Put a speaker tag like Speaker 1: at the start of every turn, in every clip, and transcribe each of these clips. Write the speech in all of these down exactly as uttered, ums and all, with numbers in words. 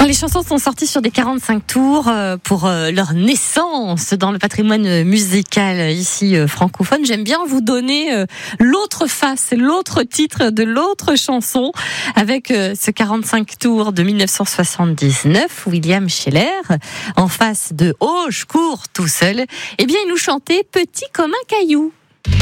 Speaker 1: Les chansons sont sorties sur des quarante-cinq tours pour leur naissance dans le patrimoine musical ici francophone. J'aime bien vous donner l'autre face, l'autre titre de l'autre chanson avec ce quarante-cinq tours de dix-neuf cent soixante-dix-neuf. William Scheller en face de « Oh, je cours tout seul ». Eh bien, il nous chantait « Petit comme un caillou ».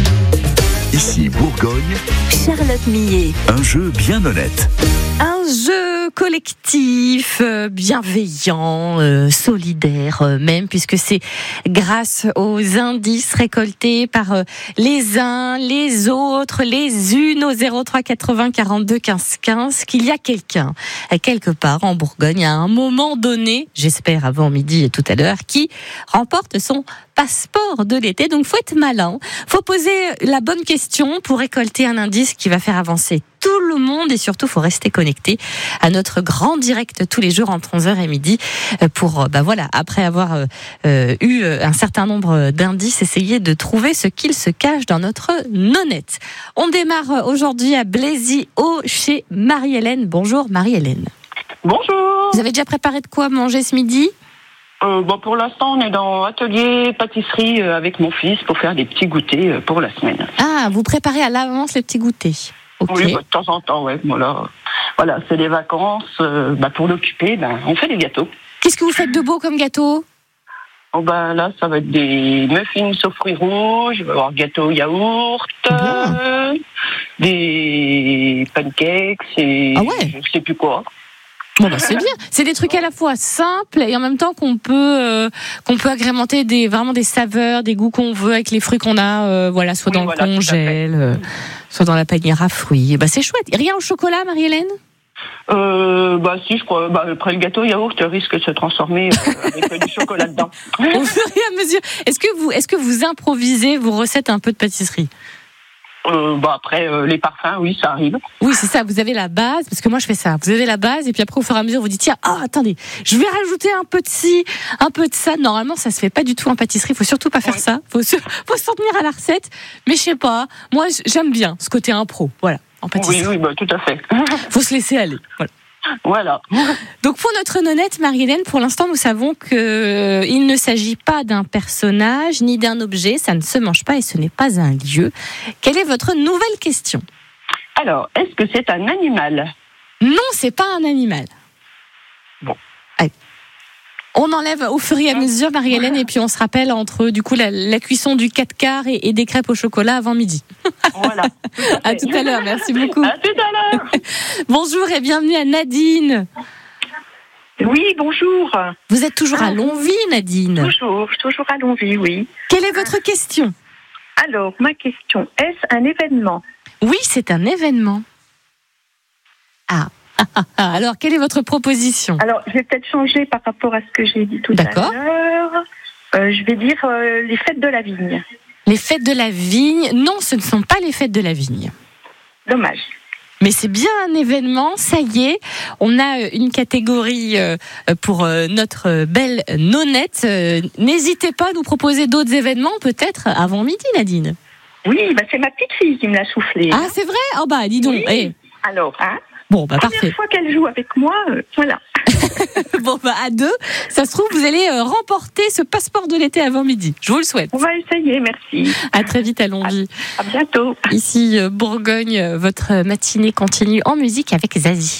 Speaker 2: Ici Bourgogne,
Speaker 3: Charlotte Millet.
Speaker 2: Un jeu bien honnête.
Speaker 1: Un jeu collectif, euh, bienveillant, euh, solidaire euh, même, puisque c'est grâce aux indices récoltés par euh, les uns, les autres, les unes au zéro trois quatre-vingts quarante-deux quinze quinze qu'il y a quelqu'un, euh, quelque part en Bourgogne, à un moment donné, j'espère avant midi et tout à l'heure, qui remporte son passeport de l'été. Donc faut être malin, faut poser la bonne question pour récolter un indice qui va faire avancer tout le monde et surtout faut rester connecté à notre grand direct tous les jours entre onze heures et midi pour, bah voilà, après avoir euh, eu un certain nombre d'indices, essayer de trouver ce qu'il se cache dans notre nonnette. On démarre aujourd'hui à Blaisy-Haut chez Marie-Hélène. Bonjour Marie-Hélène.
Speaker 4: Bonjour.
Speaker 1: Vous avez déjà préparé de quoi manger ce midi ?
Speaker 4: Euh, bon, pour l'instant, on est dans atelier pâtisserie avec mon fils pour faire des petits goûters pour la semaine.
Speaker 1: Ah, vous préparez à l'avance les petits goûters. Okay.
Speaker 4: Oui, bah, de temps en temps, ouais. Voilà, voilà, c'est les vacances. Euh, bah, pour l'occuper, bah, on fait des gâteaux.
Speaker 1: Qu'est-ce que vous faites de beau comme gâteau ?
Speaker 4: Oh, bah, là, ça va être des muffins aux fruits rouges, il va y avoir gâteau yaourt, euh, des pancakes et
Speaker 1: ah ouais.
Speaker 4: je sais plus quoi.
Speaker 1: Bon bah c'est bien, c'est des trucs à la fois simples et en même temps qu'on peut euh, qu'on peut agrémenter des vraiment des saveurs, des goûts qu'on veut avec les fruits qu'on a, euh, voilà, soit
Speaker 4: oui,
Speaker 1: dans
Speaker 4: voilà,
Speaker 1: le congèle, euh, soit dans la panière à fruits. Bah c'est chouette. Rien au chocolat, Marie-Hélène ?
Speaker 4: Euh, bah si, je crois. Bah, après le gâteau yaourt risque de se transformer euh, avec euh, du chocolat dedans.
Speaker 1: Au fur et à mesure. Est-ce que vous est-ce que vous improvisez vos recettes un peu de pâtisserie ?
Speaker 4: Euh, bah après euh, les parfums, oui, ça arrive.
Speaker 1: Oui, c'est ça. Vous avez la base, parce que moi je fais ça. Vous avez la base et puis après au fur et à mesure vous dites tiens, ah attendez, je vais rajouter un peu de ci, un peu de ça. Normalement ça se fait pas du tout en pâtisserie. Faut surtout pas faire oui. ça. Faut se, faut s'en tenir à la recette. Mais je sais pas. Moi j'aime bien ce côté impro. Voilà, en pâtisserie.
Speaker 4: Oui, oui, bah tout à fait.
Speaker 1: Faut se laisser aller. Voilà.
Speaker 4: Voilà.
Speaker 1: Donc pour notre nonnette Marie-Hélène, pour l'instant nous savons que il ne s'agit pas d'un personnage ni d'un objet, ça ne se mange pas et ce n'est pas un lieu. Quelle est votre nouvelle question ?
Speaker 4: Alors, est-ce que c'est un animal ?
Speaker 1: Non, c'est pas un animal.
Speaker 4: Bon.
Speaker 1: Allez. On enlève au fur et à mesure Marie-Hélène et puis on se rappelle entre du coup la, la cuisson du quatre quarts et, et des crêpes au chocolat avant midi.
Speaker 4: Voilà. Tout à,
Speaker 1: à tout à l'heure, merci beaucoup.
Speaker 4: À tout à l'heure.
Speaker 1: Bonjour et bienvenue à Nadine.
Speaker 5: Oui, bonjour.
Speaker 1: Vous êtes toujours à Longwy, Nadine ?
Speaker 5: Toujours, toujours à Longwy, oui.
Speaker 1: Quelle est votre question ?
Speaker 5: Alors, ma question, est-ce un événement ?
Speaker 1: Oui, c'est un événement. Ah. Alors, quelle est votre proposition ?
Speaker 5: Alors, je vais peut-être changer par rapport à ce que j'ai dit tout
Speaker 1: D'accord.
Speaker 5: à l'heure. Euh, je vais dire euh, les fêtes de la vigne.
Speaker 1: Les fêtes de la vigne ? Non, ce ne sont pas les fêtes de la vigne.
Speaker 5: Dommage.
Speaker 1: Mais c'est bien un événement, ça y est, on a une catégorie pour notre belle nonnette. N'hésitez pas à nous proposer d'autres événements, peut-être avant midi, Nadine.
Speaker 5: Oui, bah c'est ma petite fille qui me l'a soufflé.
Speaker 1: Ah, c'est vrai ? Oh bah, dis donc.
Speaker 5: Oui.
Speaker 1: Hey.
Speaker 5: Alors, hein ?
Speaker 1: Bon, bah
Speaker 5: Première
Speaker 1: parfait.
Speaker 5: fois qu'elle joue avec moi, euh, voilà.
Speaker 1: Bon, bah à deux, ça se trouve, vous allez remporter ce passeport de l'été avant midi. Je vous le souhaite.
Speaker 5: On va essayer, merci.
Speaker 1: À très vite à Longwy.
Speaker 5: À, à bientôt.
Speaker 1: Ici, Bourgogne, votre matinée continue en musique avec Zazie.